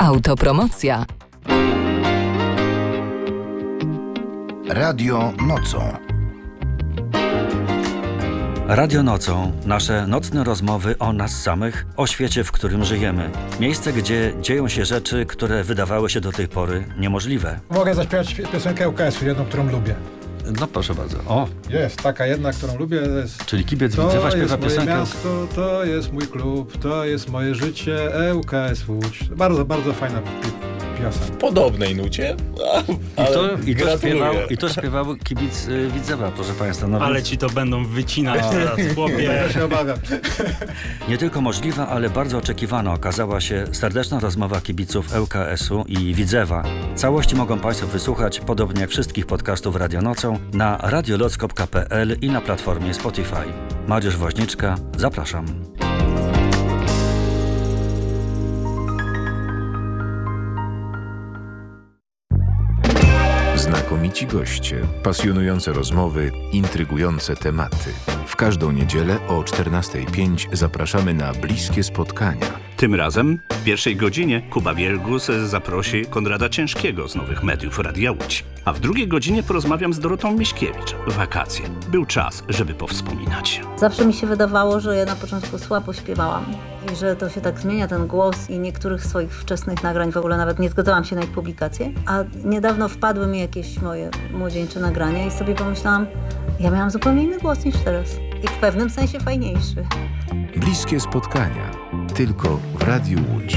Autopromocja. Radio nocą. Radio nocą. Nasze nocne rozmowy o nas samych, o świecie, w którym żyjemy. Miejsce, gdzie dzieją się rzeczy, które wydawały się do tej pory niemożliwe. Mogę zaśpiewać piosenkę UKS-u, jedną, którą lubię. No proszę bardzo. O, Jest taka jedna, którą lubię. Jest... czyli kibiec Widzewa śpiewa piosenkę. To jest moje miasto, to jest mój klub, to jest moje życie, UKS Łódź. Bardzo, bardzo fajna piosenka. W podobnej nucie. I to śpiewał kibic Widzewa, proszę Państwa. No ale więc... ci to będą wycinać teraz, chłopie. Ja się obawiam. Nie tylko możliwa, ale bardzo oczekiwana okazała się serdeczna rozmowa kibiców ŁKS-u i Widzewa. Całości mogą Państwo wysłuchać, podobnie jak wszystkich podcastów Radio Nocą, na radioloc.pl i na platformie Spotify. Mariusz Woźniczka, zapraszam. Znakomici goście, pasjonujące rozmowy, intrygujące tematy. W każdą niedzielę o 14:05 zapraszamy na bliskie spotkania. Tym razem w pierwszej godzinie Kuba Wielgus zaprosi Konrada Ciężkiego z Nowych Mediów Radia Łódź. A w drugiej godzinie porozmawiam z Dorotą Miśkiewicz. Wakacje. Był czas, żeby powspominać. Zawsze mi się wydawało, że ja na początku słabo śpiewałam i że to się tak zmienia, ten głos, i niektórych swoich wczesnych nagrań w ogóle nawet nie zgadzałam się na ich publikację. A niedawno wpadły mi jakieś moje młodzieńcze nagrania i sobie pomyślałam, ja miałam zupełnie inny głos niż teraz. I w pewnym sensie fajniejszy. Bliskie spotkania. Tylko w Radiu Łódź.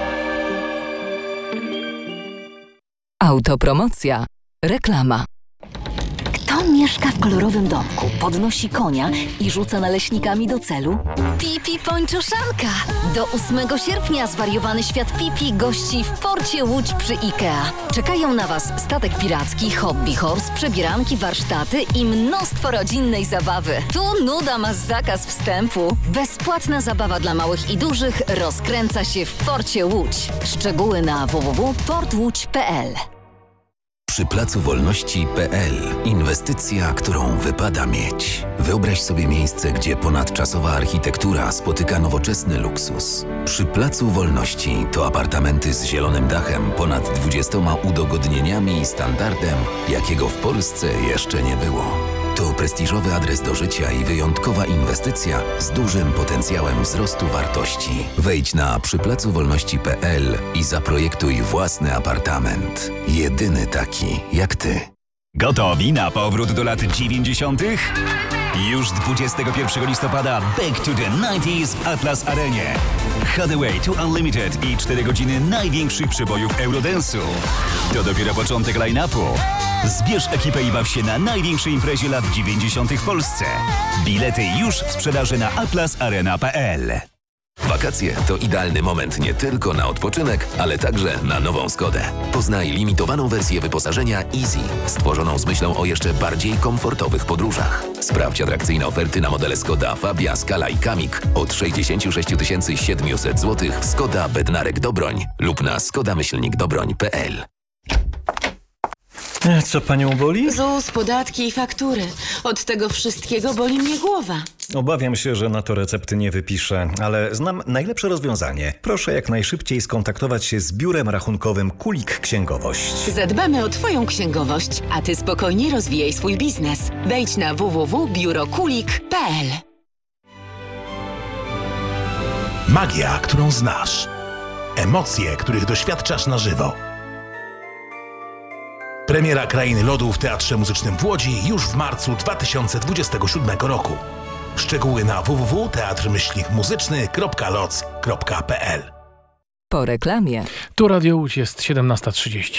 Autopromocja. Reklama. Kto mieszka w kolorowym domku, podnosi konia i rzuca naleśnikami do celu? Pipi Pończoszanka! Do 8 sierpnia zwariowany świat Pipi gości w porcie Łódź przy IKEA. Czekają na Was statek piracki, hobby horse, przebieranki, warsztaty i mnóstwo rodzinnej zabawy. Tu nuda ma zakaz wstępu. Bezpłatna zabawa dla małych i dużych rozkręca się w porcie Łódź. Szczegóły na www.portłódź.pl. Przy Placu Wolności.pl. Inwestycja, którą wypada mieć. Wyobraź sobie miejsce, gdzie ponadczasowa architektura spotyka nowoczesny luksus. Przy Placu Wolności to apartamenty z zielonym dachem, ponad 20 udogodnieniami i standardem, jakiego w Polsce jeszcze nie było. To prestiżowy adres do życia i wyjątkowa inwestycja z dużym potencjałem wzrostu wartości. Wejdź na przyplacuwolności.pl i zaprojektuj własny apartament. Jedyny taki jak ty. Gotowi na powrót do lat 90? Już 21 listopada Back to the 90s w Atlas Arenie. Hathaway to Unlimited i 4 godziny największych przebojów Eurodance'u. To dopiero początek line-upu. Zbierz ekipę i baw się na największej imprezie lat 90 w Polsce. Bilety już w sprzedaży na atlasarena.pl. Wakacje to idealny moment nie tylko na odpoczynek, ale także na nową Skodę. Poznaj limitowaną wersję wyposażenia Easy, stworzoną z myślą o jeszcze bardziej komfortowych podróżach. Sprawdź atrakcyjne oferty na modele Skoda Fabia, Scala i Kamik od 66 700 zł w Skoda Bednarek Dobroń lub na skoda-dobroń.pl. Co panią boli? ZUS, podatki i faktury. Od tego wszystkiego boli mnie głowa. Obawiam się, że na to recepty nie wypiszę, ale znam najlepsze rozwiązanie. Proszę jak najszybciej skontaktować się z biurem rachunkowym Kulik Księgowość. Zadbamy o twoją księgowość, a ty spokojnie rozwijaj swój biznes. Wejdź na www.biurokulik.pl. Magia, którą znasz. Emocje, których doświadczasz na żywo. Premiera Krainy Lodu w Teatrze Muzycznym w Łodzi już w marcu 2027 roku. Szczegóły na www.teatr-muzyczny.loc.pl. Po reklamie. Tu Radio Łódź, jest 17:30.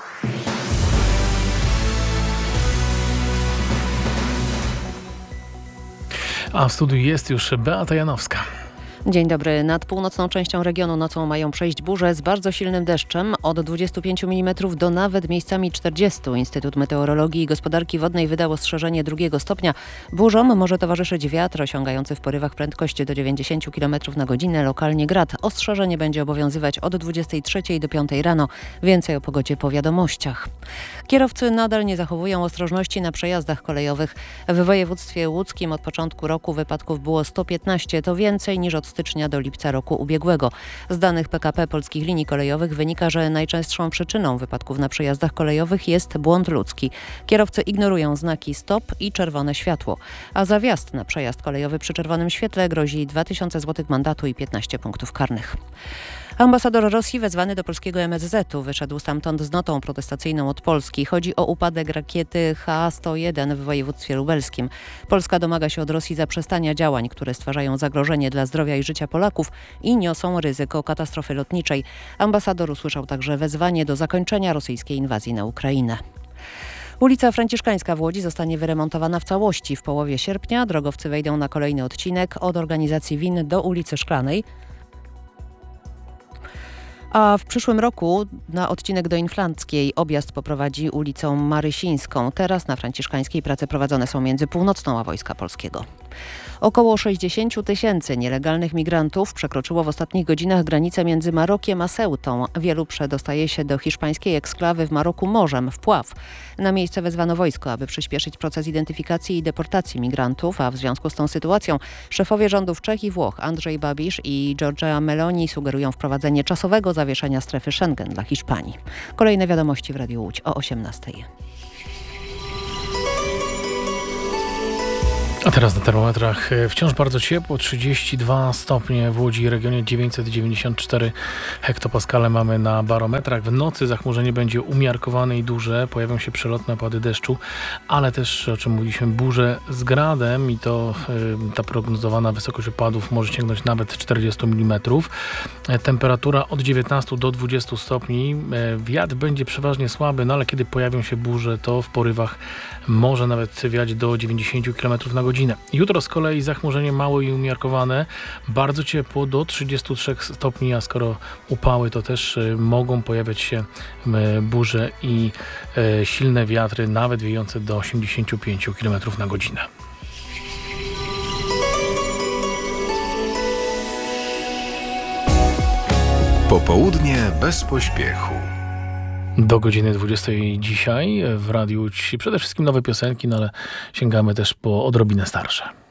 A w studiu jest już Beata Janowska. Dzień dobry. Nad północną częścią regionu nocą mają przejść burze z bardzo silnym deszczem od 25 mm do nawet miejscami 40. Instytut Meteorologii i Gospodarki Wodnej wydał ostrzeżenie 2 stopnia. Burzom może towarzyszyć wiatr osiągający w porywach prędkość do 90 km na godzinę, lokalnie grad. Ostrzeżenie będzie obowiązywać od 23 do 5 rano. Więcej o pogodzie po wiadomościach. Kierowcy nadal nie zachowują ostrożności na przejazdach kolejowych. W województwie łódzkim od początku roku wypadków było 115. To więcej niż od stycznia do lipca roku ubiegłego. Z danych PKP Polskich Linii Kolejowych wynika, że najczęstszą przyczyną wypadków na przejazdach kolejowych jest błąd ludzki. Kierowcy ignorują znaki stop i czerwone światło, a za wjazd na przejazd kolejowy przy czerwonym świetle grozi 2000 zł mandatu i 15 punktów karnych. Ambasador Rosji wezwany do polskiego MSZ-u wyszedł stamtąd z notą protestacyjną od Polski. Chodzi o upadek rakiety Ha-101 w województwie lubelskim. Polska domaga się od Rosji zaprzestania działań, które stwarzają zagrożenie dla zdrowia i życia Polaków i niosą ryzyko katastrofy lotniczej. Ambasador usłyszał także wezwanie do zakończenia rosyjskiej inwazji na Ukrainę. Ulica Franciszkańska w Łodzi zostanie wyremontowana w całości. W połowie sierpnia drogowcy wejdą na kolejny odcinek od organizacji WIN do ulicy Szklanej. A w przyszłym roku na odcinek do Inflanckiej objazd poprowadzi ulicą Marysińską. Teraz na Franciszkańskiej prace prowadzone są między Północną a Wojska Polskiego. Około 60 000 nielegalnych migrantów przekroczyło w ostatnich godzinach granicę między Marokiem a Ceutą. Wielu przedostaje się do hiszpańskiej eksklawy w Maroku morzem, wpław. Na miejsce wezwano wojsko, aby przyspieszyć proces identyfikacji i deportacji migrantów, a w związku z tą sytuacją szefowie rządów Czech i Włoch Andrzej Babiš i Giorgia Meloni sugerują wprowadzenie czasowego zawieszenia strefy Schengen dla Hiszpanii. Kolejne wiadomości w Radiu Łódź o 18:00. A teraz na termometrach wciąż bardzo ciepło, 32 stopnie w Łodzi i regionie, 994 hektopaskale mamy na barometrach. W nocy zachmurzenie będzie umiarkowane i duże, pojawią się przelotne opady deszczu, ale też, o czym mówiliśmy, burze z gradem i to ta prognozowana wysokość opadów może sięgnąć nawet 40 mm. Temperatura od 19 do 20 stopni. Wiatr będzie przeważnie słaby, no ale kiedy pojawią się burze, to w porywach może nawet wiać do 90 km na godzinę. Jutro z kolei zachmurzenie małe i umiarkowane, bardzo ciepło do 33 stopni, a skoro upały, to też mogą pojawiać się burze i silne wiatry, nawet wiejące do 85 km na godzinę. Popołudnie bez pośpiechu. Do godziny 20 dzisiaj w Radiu Łódź przede wszystkim nowe piosenki, no ale sięgamy też po odrobinę starsze.